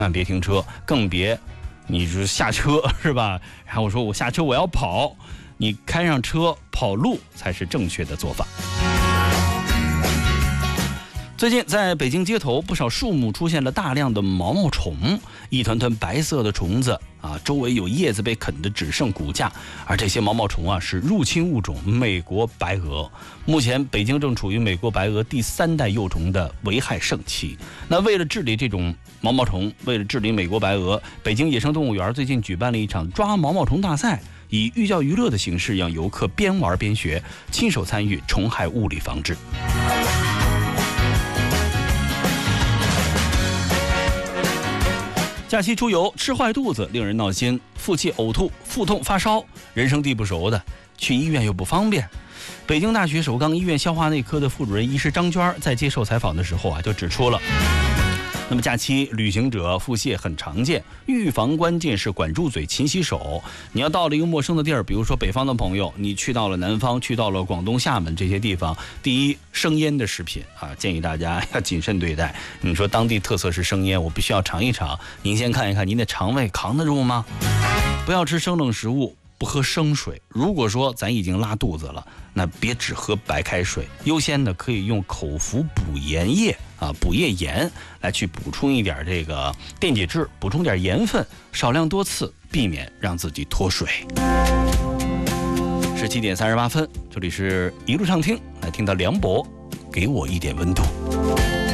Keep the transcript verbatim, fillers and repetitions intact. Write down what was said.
万别停车，更别你是下车是吧？然后我说我下车我要跑，你开上车跑路才是正确的做法。最近在北京街头，不少树木出现了大量的毛毛虫，一团团白色的虫子啊，周围有叶子被啃得只剩骨架，而这些毛毛虫啊是入侵物种美国白蛾。目前北京正处于美国白蛾第三代幼虫的危害盛期。那为了治理这种毛毛虫，为了治理美国白蛾，北京野生动物园最近举办了一场抓毛毛虫大赛，以寓教于乐的形式，让游客边玩边学，亲手参与虫害物理防治。假期出游吃坏肚子令人闹心，腹泻呕吐腹痛发烧，人生地不熟的，去医院又不方便。北京大学首钢医院消化内科的副主任医师张娟在接受采访的时候啊，就指出了，那么假期旅行者腹泻很常见，预防关键是管住嘴勤洗手。你要到了一个陌生的地儿，比如说北方的朋友，你去到了南方，去到了广东厦门这些地方，第一，生腌的食品啊，建议大家要谨慎对待。你说当地特色是生腌，我必须要尝一尝，您先看一看您的肠胃扛得住吗？不要吃生冷食物，不喝生水。如果说咱已经拉肚子了，那别只喝白开水，优先的可以用口服补盐液啊，补液盐来去补充一点这个电解质，补充点盐分，少量多次，避免让自己脱水。十七点三十八分，这里是一路畅听，来听到梁博，给我一点温度。